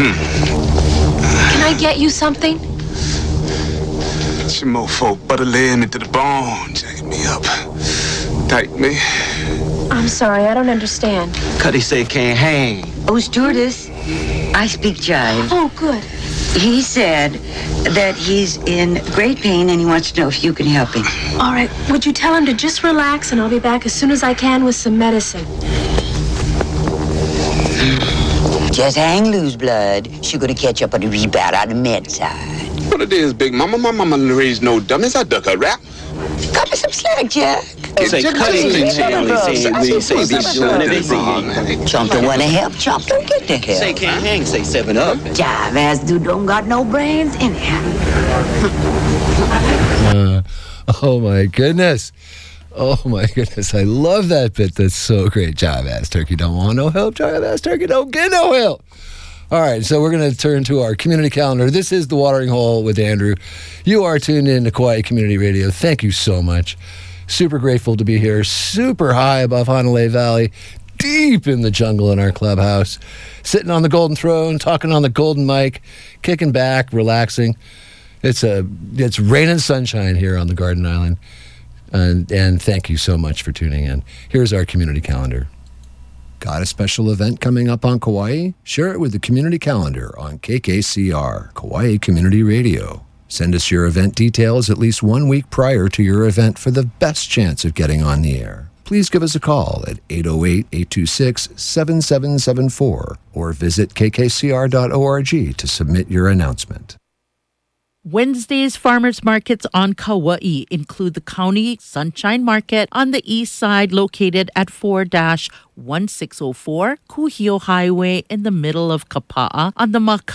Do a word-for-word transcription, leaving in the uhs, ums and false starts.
Can I get you something? Some mofo butter laying me to the bone, jacking me up. Tight me. I'm sorry, I don't understand. Cuddy say can't hang. Oh, stewardess, I speak jive. Oh, good. He said that he's in great pain and he wants to know if you can help him. All right, would you tell him to just relax and I'll be back as soon as I can with some medicine. Just hang loose, blood. She's gonna catch up on the rebound on the med side. What it is, Big Mama? My mama raised no dummies. I duck a rap. Cut me some slack, Jack. Say Cuddy only say only say we say be doing everything. Chump don't wanna help, Chump don't get the help. Say can't hang, say seven up. Jive ass dude don't got no brains anyhow. Uh, oh my goodness. Oh my goodness. I love that bit. That's so great. Jive ass turkey don't want no help. Jive ass turkey don't get no help. All right, so we're going to turn to our community calendar. This is The Watering Hole with Andrew. You are tuned in to Kauai Community Radio. Thank you so much. Super grateful to be here, super high above Hanalei Valley, deep in the jungle in our clubhouse, sitting on the golden throne, talking on the golden mic, kicking back, relaxing. It's a it's rain and sunshine here on the Garden Island. And, and thank you so much for tuning in. Here's our community calendar. Got a special event coming up on Kauai? Share it with the community calendar on K K C R, Kauai Community Radio. Send us your event details at least one week prior to your event for the best chance of getting on the air. Please give us a call at eight oh eight, eight two six, seven seven seven four or visit k k c r dot org to submit your announcement. Wednesday's farmers markets on Kauai include the County Sunshine Market on the east side located at four dash one six oh four Kuhio Highway in the middle of Kapa'a, on the Maka